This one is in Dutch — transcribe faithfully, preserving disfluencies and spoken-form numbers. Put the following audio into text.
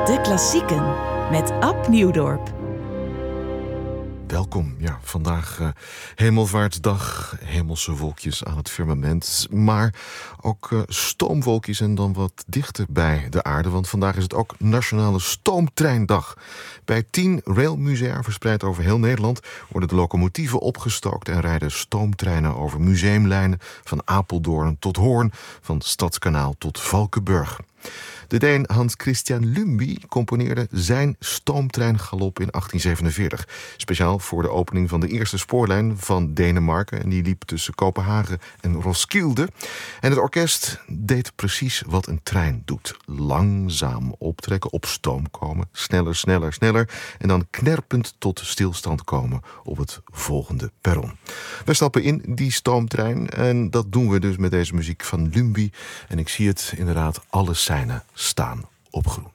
De klassieken met Ab Nieuwdorp. Welkom. Ja, vandaag uh, Hemelvaartsdag, hemelse wolkjes aan het firmament, maar ook uh, stoomwolkjes en dan wat dichter bij de aarde, want vandaag is het ook Nationale Stoomtreindag. Bij tien railmusea verspreid over heel Nederland worden de locomotieven opgestookt en rijden stoomtreinen over museumlijnen van Apeldoorn tot Hoorn, van Stadskanaal tot Valkenburg. De Deen Hans Christian Lumbye componeerde zijn stoomtreingalop in achttien zevenenveertig. Speciaal voor de opening van de eerste spoorlijn van Denemarken. En die liep tussen Kopenhagen en Roskilde. En het orkest deed precies wat een trein doet. Langzaam optrekken, op stoom komen. Sneller, sneller, sneller. En dan knerpend tot stilstand komen op het volgende perron. We stappen in die stoomtrein. En dat doen we dus met deze muziek van Lumbye. En ik zie het inderdaad, alle seinen staan op groen.